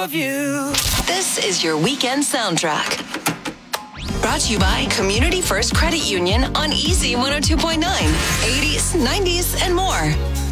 of you. This is your weekend soundtrack. Brought to you by Community First Credit Union on Easy 102.9, 80s, 90s, and more.